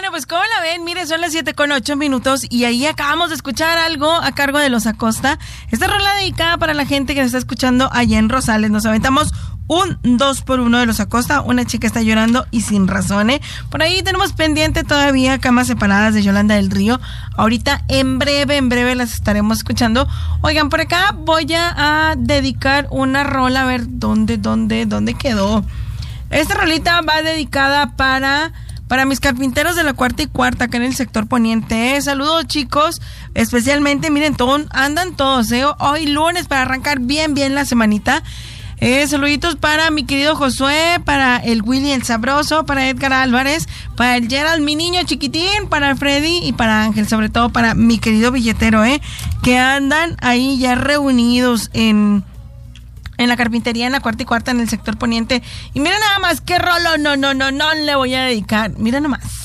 pues ¿cómo la ven? Mire, son las 7:08 y ahí acabamos de escuchar algo a cargo de Los Acosta. Esta rola dedicada para la gente que nos está escuchando allá en Rosales. Nos aventamos un 2x1 de Los Acosta. Una chica está llorando y sin razón, ¿eh? Por ahí tenemos pendiente todavía Camas Separadas de Yolanda del Río. Ahorita en breve las estaremos escuchando. Oigan, por acá voy a dedicar una rola. A ver, ¿dónde quedó? Esta rolita va dedicada para mis carpinteros de la Cuarta y Cuarta, acá en el sector poniente. Saludos, chicos. Especialmente, miren, andan todos, hoy lunes para arrancar bien la semanita. Saluditos para mi querido Josué, para el Willy el Sabroso, para Edgar Álvarez, para el Gerald, mi niño chiquitín, para Freddy y para Ángel, sobre todo para mi querido billetero, que andan ahí ya reunidos en la carpintería en la Cuarta y Cuarta en el sector poniente. Y mira nada más qué rolo, no le voy a dedicar. Mira nada más.